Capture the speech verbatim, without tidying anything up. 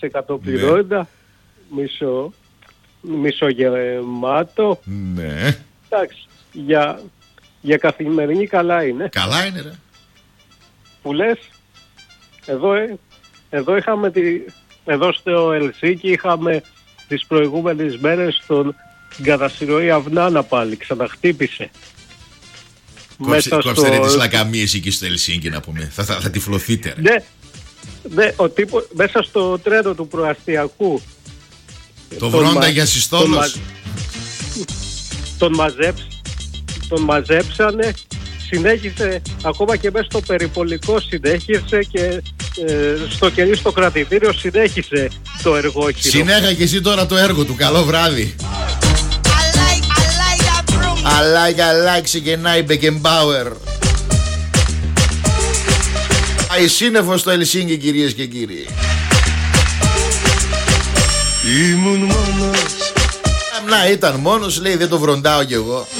εκατοπληρώντα, ναι. μισο, μισογεμάτο. Ναι. Εντάξει, για, για καθημερινή καλά είναι. Καλά είναι ρε. Που λες, εδώ, εδώ είχαμε τη, εδώ στο Ελσίνκι είχαμε τις προηγούμενες μέρες τον κατασυρωή Αυνάνα πάλι, ξαναχτύπησε. Κόψτε, κόψτε ρε τις λακαμίες εκεί στο Ελσίνκι να πούμε, θα, θα, θα τυφλωθείτε ρε. Ναι, ναι, ο τύπος μέσα στο τρένο του προαστιακού. Το Βρόντα για Συστόλος. Τον, τον, μαζέψ, τον μαζέψανε, συνέχισε ακόμα και μέσα στο περιπολικό, συνέχισε και ε, στο κελί στο κρατητήριο συνέχισε το εργόχειρο. Συνέχα και εσύ τώρα το έργο του. Καλό βράδυ. I like, I like, ξεκινάει Beckenbauer. Πάει σύννεφο στο Ελσίνκι, κυρίες και κύριοι. Ήμουν μόνος. Να ήταν μόνος, λέει, δεν το βροντάω κι εγώ.